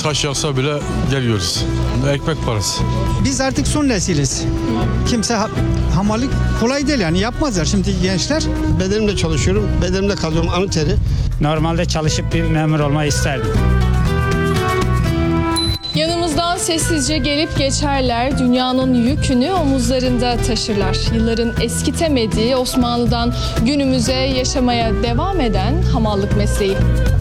taş yaksa bile geliyoruz. Ekmek parası. Biz artık son nesiliz. Kimse hamallık kolay değil yani yapmazlar şimdi gençler. Bedenimle çalışıyorum, bedenimle kalıyorum, alın teri. Normalde çalışıp bir memur olmayı isterdim. Yanımızdan sessizce gelip geçerler, dünyanın yükünü omuzlarında taşırlar. Yılların eskitemediği Osmanlı'dan günümüze yaşamaya devam eden hamallık mesleği.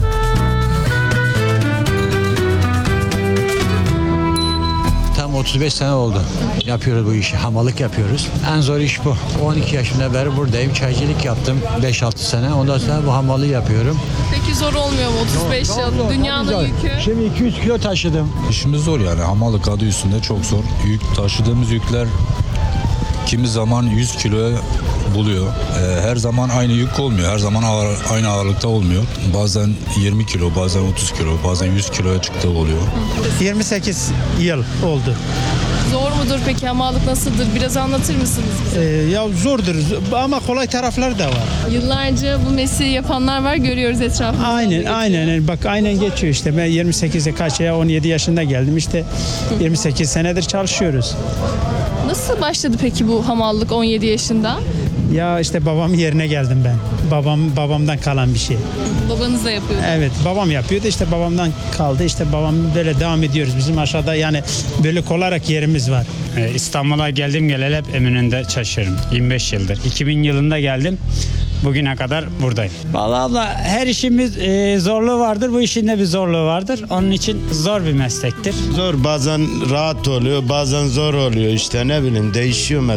Tam 35 sene oldu. Yapıyoruz bu işi. Hamallık yapıyoruz. En zor iş bu. 12 yaşımda beri buradayım. Çaycılık yaptım 5-6 sene. Ondan sonra bu hamallığı yapıyorum. Peki zor olmuyor mu 35 yıl? Dünyanın yükü. Şimdi 200 kilo taşıdım. İşimiz zor yani. Hamallık adı üstünde çok zor. Taşıdığımız yükler kimi zaman 100 kiloya buluyor. Her zaman aynı yük olmuyor. Her zaman aynı ağırlıkta olmuyor. Bazen 20 kilo, bazen 30 kilo, bazen 100 kiloya çıktığı oluyor. 28 yıl oldu. Zor mudur peki? Hamallık nasıldır? Biraz anlatır mısınız bize? Ya zordur ama kolay tarafları da var. Yıllarca bu mesleği yapanlar var, görüyoruz etrafımızda. Aynen bak aynen geçiyor işte. Ben 28'e kaç ya 17 yaşında geldim işte 28 senedir çalışıyoruz. Nasıl başladı peki bu hamallık 17 yaşında? Ya işte babamın yerine geldim ben. Babamdan kalan bir şey. Babanız da yapıyor. Evet babam yapıyordu işte babamdan kaldı işte babam böyle devam ediyoruz. Bizim aşağıda yani bölük olarak yerimiz var. İstanbul'a geldim geleli hep Eminönü'nde çalışıyorum. 25 yıldır. 2000 yılında geldim. Bugüne kadar buradayım. Vallahi abla her işimiz zorluğu vardır. Bu işin de bir zorluğu vardır. Onun için zor bir meslektir. Zor, bazen rahat oluyor, bazen zor oluyor, işte ne bileyim, değişiyor mesela.